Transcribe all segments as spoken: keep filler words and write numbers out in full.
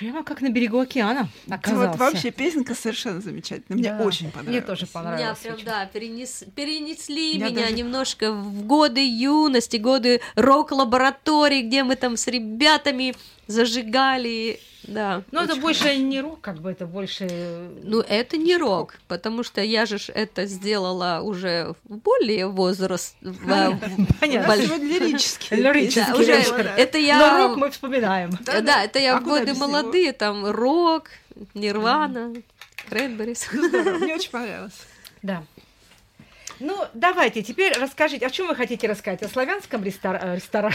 Прямо как на берегу океана оказался. Вот вообще песенка совершенно замечательная. Мне Да. очень понравилось. Мне тоже понравилось. Меня прям, очень. да, перенес, перенесли Я меня даже- немножко в годы юности, годы рок-лаборатории, где мы там с ребятами зажигали, да. Но это Очень больше не рок, как бы это больше... Ну, это не рок, потому что я же ж это сделала уже в более возраст. в- в- Понятно. У нас Больш- сегодня лирические. Лирические Да, песни. уже вечер. Да. это я... Но рок мы вспоминаем. Да, Да-да. это я А в куда годы без него? молодые, там рок, Нирвана, Кренберис. Ну, здорово, мне очень понравилось. Да. Ну, давайте, теперь расскажите, о чем вы хотите рассказать? О славянском рестор- э, ресторане?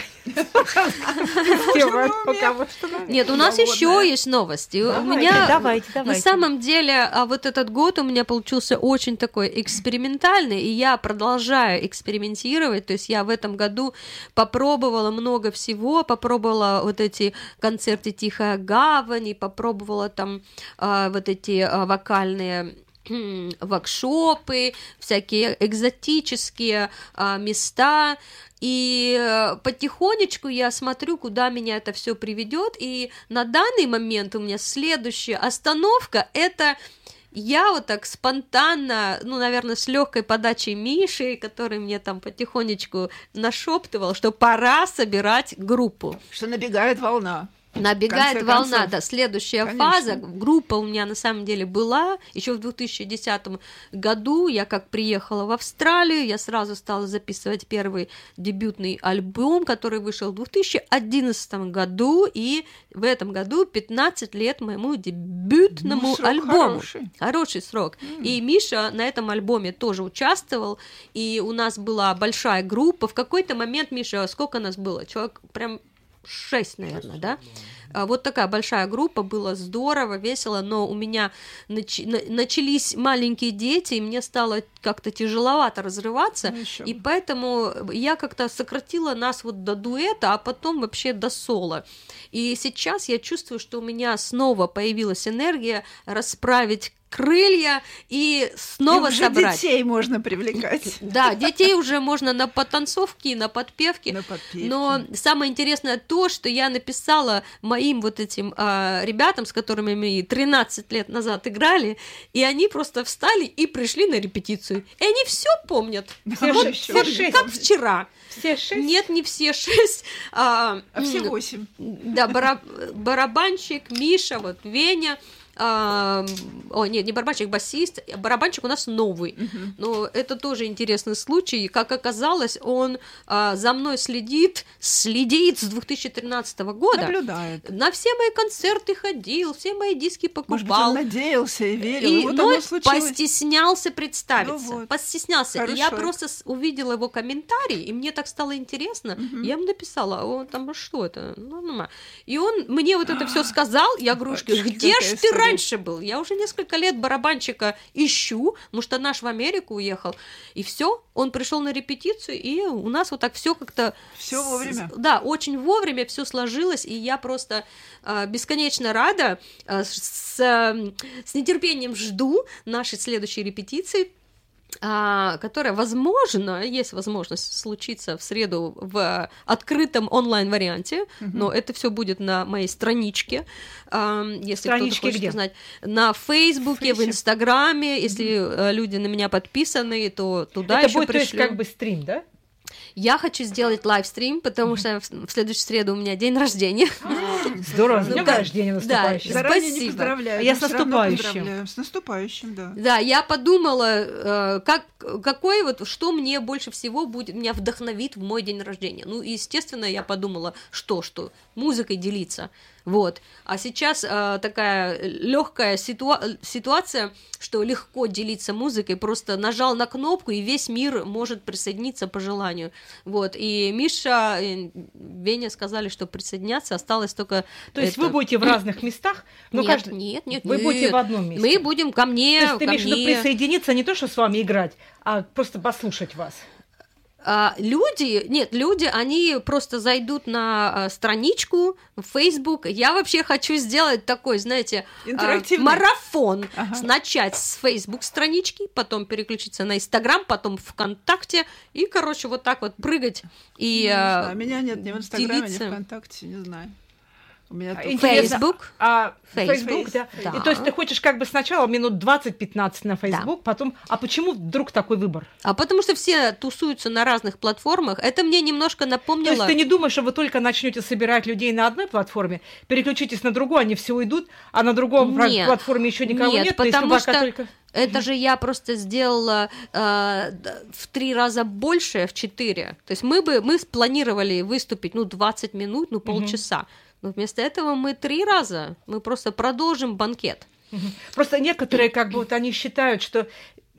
Пока вы что на- Нет, у нас еще есть новости. У Давайте, меня давайте, на давайте. самом деле а вот этот год у меня получился очень такой экспериментальный, и я продолжаю экспериментировать. То есть я в этом году попробовала много всего, попробовала вот эти концерты «Тихая гавань», и попробовала там а, вот эти а, вокальные м, воркшопы, всякие экзотические а, места, и э, потихонечку я смотрю, куда меня это все приведет, и на данный момент у меня следующая остановка — это я вот так спонтанно, ну, наверное, с легкой подачей Миши, который мне там потихонечку нашептывал, что пора собирать группу. Что набегает волна. Набегает В конце волна, концов. да, следующая Конечно. фаза. Группа у меня на самом деле была еще в две тысячи десятом году. Я как приехала в Австралию, я сразу стала записывать первый дебютный альбом, который вышел в две тысячи одиннадцатом году, и в этом году пятнадцать лет моему дебютному Ну, срок альбому. хороший. Хороший срок. И Миша на этом альбоме тоже участвовал, и у нас была большая группа. В какой-то момент, Миша, сколько нас было? Человек прям шесть, наверное, да? А, Вот такая большая группа, было здорово, весело, но у меня нач- на- начались маленькие дети, и мне стало как-то тяжеловато разрываться, Ну, ещё и бы. поэтому я как-то сократила нас вот до дуэта, а потом вообще до соло. И сейчас я чувствую, что у меня снова появилась энергия расправить крылья и снова И уже собрать. детей можно привлекать. Да, детей уже можно на потанцовки, на подпевки. На подпевки. Но самое интересное то, что я написала моим вот этим а, ребятам, с которыми мы тринадцать лет назад играли, и они просто встали и пришли на репетицию. И они все помнят. Все Вот, ше- все вот шесть. как вчера. Все шесть? Нет, не все шесть. А, А все м, восемь. да, бара- барабанщик, Миша, вот Веня. а, о, нет, не барабанщик, басист. Барабанщик у нас новый. Но это тоже интересный случай. Как оказалось, он а, за мной следит, следит с две тысячи тринадцатого года. Наблюдает. На все мои концерты ходил, все мои диски Может быть, покупал. он надеялся и верил. И, И вот но оно случилось. постеснялся представиться, Ну вот. постеснялся. И я Хорошо. просто с- увидела его комментарий, и мне так стало интересно. Я ему написала, а он там, а что это? Ну, ну, и он мне вот это все сказал. Я говорю, что, Батюшки, где какая ж ты история. раньше был? Я уже несколько лет барабанщика ищу, потому что наш в Америку уехал. И все, он пришел на репетицию, и у нас вот так все как-то... Всё с- вовремя. Да, очень вовремя все сложилось, и я просто а, бесконечно рада, а, с, а, с нетерпением жду нашей следующей репетиции, а, которая, возможно, есть возможность случиться в среду в открытом онлайн-варианте, но это все будет на моей страничке, а, если Страничке кто-то хочет где? узнать. На Фейсбуке, в Фейсе. Инстаграме, если э, люди на меня подписаны, то туда Это еще будет, то есть, пришлю. как бы стрим, да? Я хочу сделать лайвстрим, потому что в, в следующую среду у меня день рождения. Здорово, с Ну, днём да. рождения Да, наступающим. Заранее не Спасибо. поздравляю. Я но с всё равно наступающим. поздравляю. С наступающим, да. Да, я подумала, э, как, какой вот, что мне больше всего будет, меня вдохновит в мой день рождения. Ну, и, естественно, я подумала, что, что, музыкой делиться. Вот. А сейчас э, такая легкая ситуа- ситуация, что легко делиться музыкой, просто нажал на кнопку, и весь мир может присоединиться по желанию. Вот. И Миша, и Веня сказали, что присоединяться, осталось только... То есть это. вы будете в разных местах, но Нет, каждый- нет, нет, вы нет. будете в одном месте. Мы будем ко мне, То есть ты ко имеешь в виду мне. присоединиться не то, что с вами играть, а просто послушать вас. А, люди, нет, люди, они просто зайдут на а, страничку в Facebook. Я вообще хочу сделать такой, знаете, а, Интерактивный. марафон. Ага. Начать с Facebook странички, потом переключиться на Instagram, потом ВКонтакте и, короче, вот так вот прыгать и Ну, не а, знаю, меня нет ни в Инстаграме, ни делиться. ВКонтакте, не знаю. У меня А, тут интересно, Facebook. А, Facebook, Facebook, да? да. И то есть ты хочешь как бы сначала минут двадцать-пятнадцать на Facebook, потом... А почему вдруг такой выбор? А потому что все тусуются на разных платформах. Это мне немножко То напомнило... есть ты не думаешь, что вы только начнете собирать людей на одной платформе, переключитесь на другую, они все уйдут, а на другой Нет. платформе еще никого Нет, нет? То есть потому вы пока что только... это же я просто сделала э, д- в три раза больше, в четыре. То есть мы бы мы спланировали выступить, ну, двадцать минут, ну, полчаса. Но вместо этого мы три раза, мы просто продолжим банкет. Мгм. Просто некоторые как бы вот они считают, что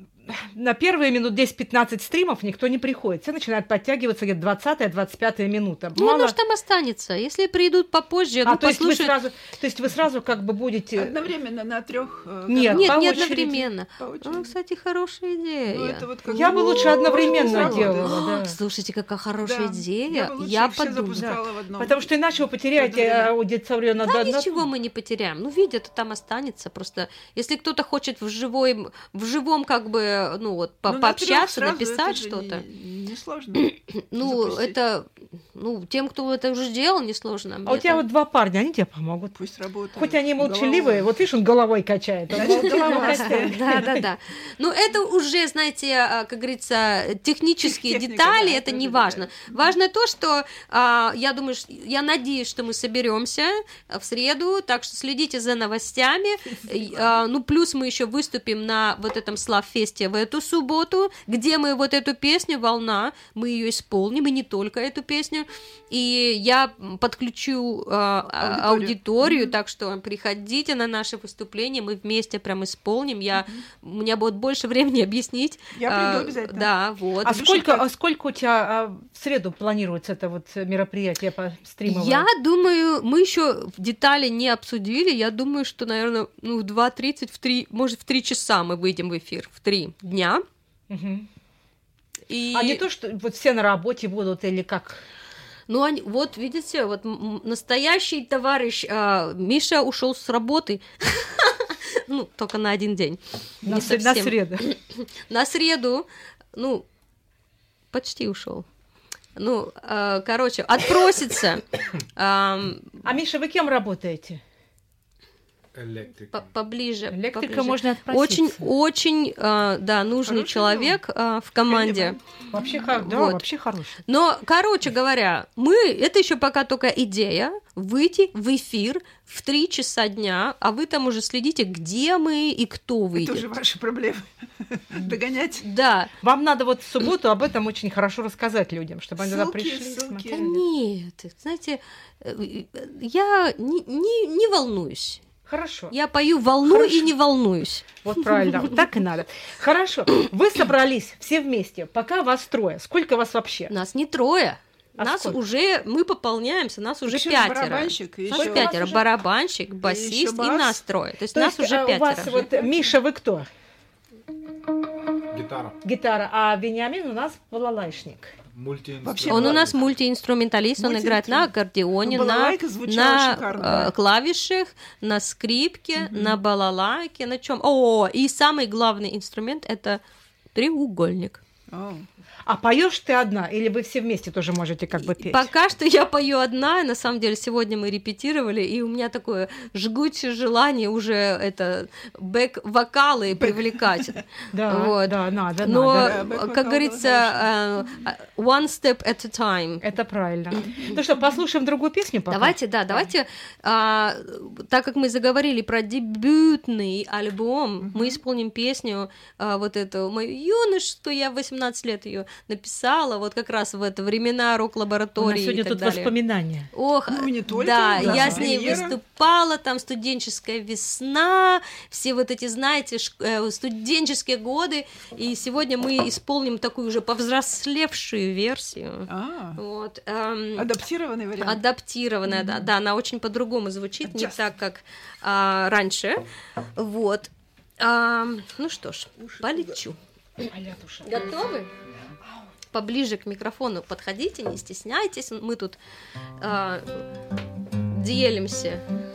на первые минут десять-пятнадцать стримов никто не приходит. Все начинают подтягиваться где-то двадцатая-двадцать пятая минута. Ну, Мало- оно ж там останется. Если придут попозже, А ну, то есть, вы послушают... сразу, то есть вы сразу как бы будете... одновременно на трех. э, Нет, каналах. Нет, по не очереди. одновременно. По очереди. Ну, кстати, хорошая идея. Ну, это вот как Я бы лучше одновременно заработать. делала, да. Слушайте, какая хорошая Да. идея. Я бы лучше Я их все подумала. запускала в одном. Потому что иначе вы потеряете Одновременно. аудиторию на Да, на- ничего мы не потеряем. Ну, видео-то там останется. Просто если кто-то хочет в живой, в живом как бы, ну вот, по- Ну, на пообщаться, трёх сразу написать это же что-то. не- Несложно. Ну, запустить. это, ну, тем, кто это уже делал, несложно. А Мне у тебя там- вот два парня, они тебе помогут. Пусть работают. Хоть они молчаливые, Головой. вот видишь, он головой качает. Он Значит, головой голова качает. Да, да, да. Ну, это уже, знаете, а, как говорится, технические Техника, детали, да, это это не уже важно. да. Важно то, что а, я думаю, ш- я надеюсь, что мы соберемся в среду, так что следите за новостями. И, а, ну, плюс мы еще выступим на вот этом Славфесте в эту субботу, где мы вот эту песню «Волна», мы ее исполним, и не только эту песню. И я подключу а, а, Аудиторию. аудиторию, так что приходите на наше выступление, мы вместе прям исполним. Я, у меня будет больше времени объяснить. Я А, приду обязательно. Да, вот. А Души сколько, как- а сколько у тебя а, в среду планируется это вот мероприятие по стримовое? Я думаю, мы еще в детали не обсудили. Я думаю, что, наверное, ну, в два тридцать, в три, может, в три часа мы выйдем в эфир, в три дня. Мгм. И... А не то, что вот все на работе будут или как? Ну, они, вот, видите, вот м- м- настоящий товарищ а, Миша ушел с работы. Ну, только на один день. На, Не сре- на совсем. среду. На среду, ну, почти ушел. Ну, а, короче, отпросится. Ам, А Миша, вы кем работаете? Электрика. по- поближе. Электрика поближе. можно Очень, отпроситься. очень, а, да, нужный Хорошее человек а, в команде. Вообще, хо- да, Вот. вообще хороший. Но, короче говоря, мы, это еще пока только идея, выйти в эфир в три часа дня, а вы там уже следите, где мы и кто Это выйдет. уже ваши проблемы. Догонять. Да. Вам надо вот в субботу об этом очень хорошо рассказать людям, чтобы они туда Ссылки, пришли. ссылки. смотрели. Да нет, знаете, э, я не, не, не волнуюсь. Хорошо. Я пою волну Хорошо. и не волнуюсь. Вот правильно, вот так и надо. Хорошо. Вы собрались все вместе, пока вас трое. Сколько вас вообще? Нас не трое. А нас сколько? уже, мы пополняемся, нас уже Ещё пятеро. барабанщик, и Нас ещё- пятеро. Вас уже- Барабанщик, басист и, ещё бас. нас трое. То есть То нас есть, уже а, у пятеро. вас вот, э, Миша, вы кто? Гитара. Гитара, а Вениамин у нас балалайшник. Мультиинструмент. Вообще Он у нас Балалайка. мультиинструменталист, он играет на аккордеоне, Ну, на, балалайка звучала на шикарно, э, да. клавишах, на скрипке, на балалайке, на чем? О, и самый главный инструмент это треугольник. О, А поешь ты одна, или вы все вместе тоже можете как бы петь? Пока что я пою одна, и на самом деле сегодня мы репетировали, и у меня такое жгучее желание уже это бэк-вокалы привлекать. Да, Вот. да, надо, Но, надо. Да, бэк-вокал, как говорится, э, one step at a time. Это правильно. Ну что, послушаем другую песню пока? Давайте, да, давайте, а, так как мы заговорили про дебютный альбом, мы исполним песню а, вот эту мою юношескую, я в восемнадцать лет ее написала, вот как раз в это времена У нас рок-лаборатории сегодня и так тут далее. воспоминания. Ох, Ну, и не только, да, да, я с ней премьера. выступала, там студенческая весна, все вот эти, знаете, ш- э, студенческие годы, и сегодня мы исполним такую уже повзрослевшую версию. а, Вот. эм, адаптированный вариант. Адаптированная, да, да, она очень по-другому звучит, не Adjust. так, как а, раньше. Вот. А, ну что ж, полечу. Готовы? Поближе к микрофону подходите, не стесняйтесь. Мы тут а, делимся